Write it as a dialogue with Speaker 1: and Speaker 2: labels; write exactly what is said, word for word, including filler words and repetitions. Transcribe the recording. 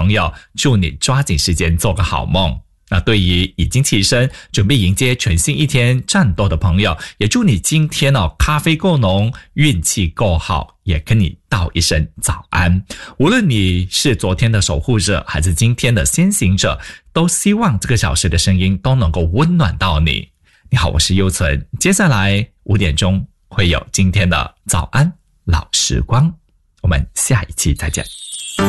Speaker 1: 朋友，祝你抓紧时间做个好梦。那对于已经起身准备迎接全新一天战斗的朋友，也祝你今天哦咖啡够浓，运气够好，也跟你道一声早安。无论你是昨天的守护者还是今天的先行者，都希望这个小时的声音都能够温暖到你。你好，我是优存，接下来五点钟会有今天的早安老时光，我们下一期再见。